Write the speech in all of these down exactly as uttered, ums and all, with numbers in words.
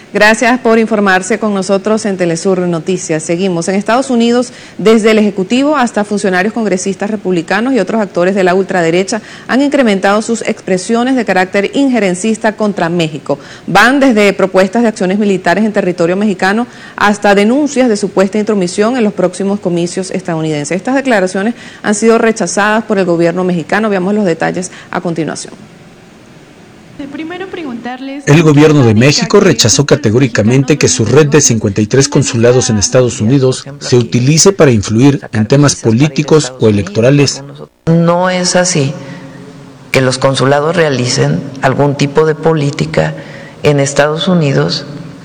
Gracias por informarse con nosotros en Telesur Noticias. Seguimos. En Estados Unidos, desde el Ejecutivo hasta funcionarios congresistas republicanos y otros actores de la ultraderecha han incrementado sus expresiones de carácter injerencista contra México. Van desde propuestas de acciones militares en territorio mexicano hasta denuncias de supuesta intromisión en los próximos comicios estadounidenses. Estas declaraciones han sido rechazadas por el gobierno mexicano. Veamos los detalles a continuación. El gobierno de México rechazó categóricamente que su red de cincuenta y tres consulados en Estados Unidos se utilice para influir en temas políticos o electorales. No es así que los consulados realicen algún tipo de política en Estados Unidos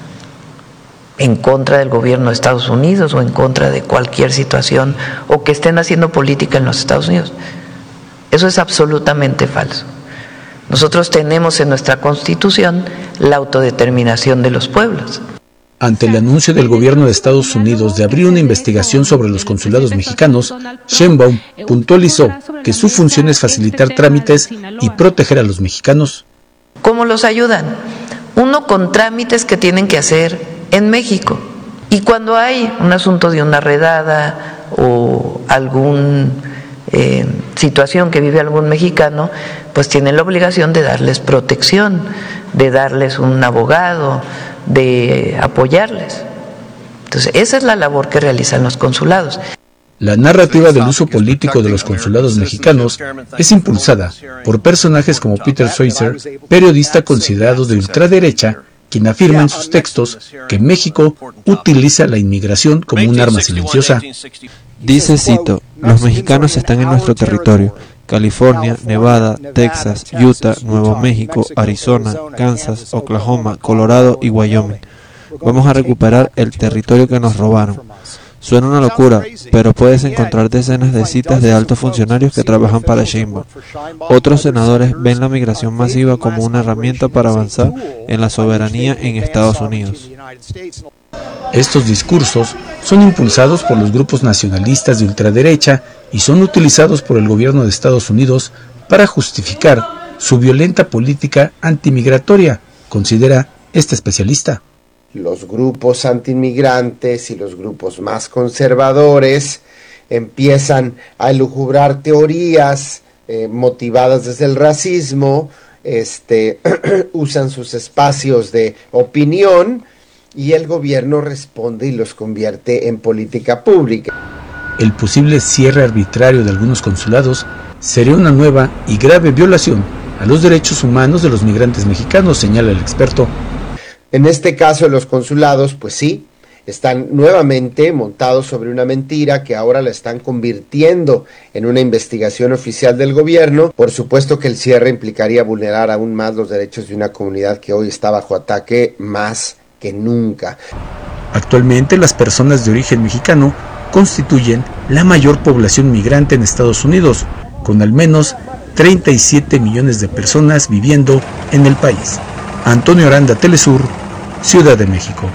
en contra del gobierno de Estados Unidos o en contra de cualquier situación, o que estén haciendo política en los Estados Unidos. Eso es absolutamente falso. Nosotros tenemos en nuestra Constitución la autodeterminación de los pueblos. Ante el anuncio del gobierno de Estados Unidos de abrir una investigación sobre los consulados mexicanos, Sheinbaum puntualizó que su función es facilitar trámites y proteger a los mexicanos. ¿Cómo los ayudan? Uno, con trámites que tienen que hacer en México. Y cuando hay un asunto de una redada o algún eh, situación que vive algún mexicano, pues tienen la obligación de darles protección, de darles un abogado, de apoyarles. Entonces, esa es la labor que realizan los consulados. La narrativa del uso político de los consulados mexicanos es impulsada por personajes como Peter Schweizer, periodista considerado de ultraderecha, quien afirma en sus textos que México utiliza la inmigración como un arma silenciosa. Dice, cito, los mexicanos están en nuestro territorio. California, Nevada, Texas, Utah, Nuevo México, Arizona, Kansas, Oklahoma, Colorado y Wyoming. Vamos a recuperar el territorio que nos robaron. Suena una locura, pero puedes encontrar decenas de citas de altos funcionarios que trabajan para Sheinbaum. Otros senadores ven la migración masiva como una herramienta para avanzar en la soberanía en Estados Unidos. Estos discursos son impulsados por los grupos nacionalistas de ultraderecha y son utilizados por el gobierno de Estados Unidos para justificar su violenta política antimigratoria, considera este especialista. Los grupos antiinmigrantes y los grupos más conservadores empiezan a elucubrar teorías eh, motivadas desde el racismo, este, usan sus espacios de opinión y el gobierno responde y los convierte en política pública. El posible cierre arbitrario de algunos consulados sería una nueva y grave violación a los derechos humanos de los migrantes mexicanos, señala el experto. En este caso, los consulados, pues sí, están nuevamente montados sobre una mentira que ahora la están convirtiendo en una investigación oficial del gobierno. Por supuesto que el cierre implicaría vulnerar aún más los derechos de una comunidad que hoy está bajo ataque más que nunca. Actualmente, las personas de origen mexicano constituyen la mayor población migrante en Estados Unidos, con al menos treinta y siete millones de personas viviendo en el país. Antonio Aranda, Telesur, Ciudad de México.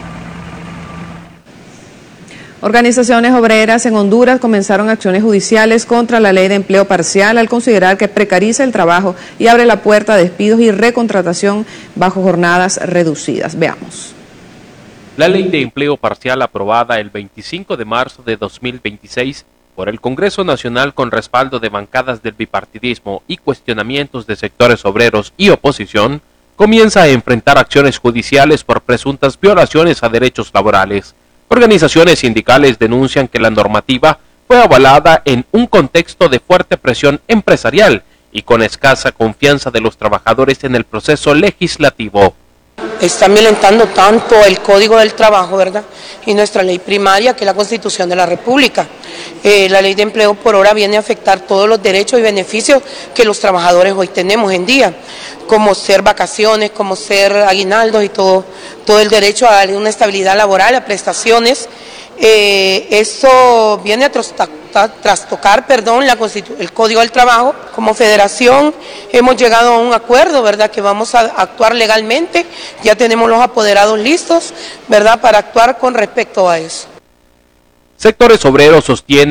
Organizaciones obreras en Honduras comenzaron acciones judiciales contra la ley de empleo parcial al considerar que precariza el trabajo y abre la puerta a despidos y recontratación bajo jornadas reducidas. Veamos. La ley de empleo parcial aprobada el veinticinco de marzo de dos mil veintiséis por el Congreso Nacional con respaldo de bancadas del bipartidismo y cuestionamientos de sectores obreros y oposición, comienza a enfrentar acciones judiciales por presuntas violaciones a derechos laborales. Organizaciones sindicales denuncian que la normativa fue avalada en un contexto de fuerte presión empresarial y con escasa confianza de los trabajadores en el proceso legislativo. Están violentando tanto el Código del Trabajo, ¿verdad?, y nuestra ley primaria, que es la Constitución de la República. Eh, la ley de empleo por hora viene a afectar todos los derechos y beneficios que los trabajadores hoy tenemos en día, como ser vacaciones, como ser aguinaldos y todo, todo el derecho a darle una estabilidad laboral, a prestaciones. Eh, eso viene a trastocar, perdón, la el Código del Trabajo. Como federación hemos llegado a un acuerdo, ¿verdad?, que vamos a actuar legalmente, ya tenemos los apoderados listos, ¿verdad?, para actuar con respecto a eso. Sectores obreros sostienen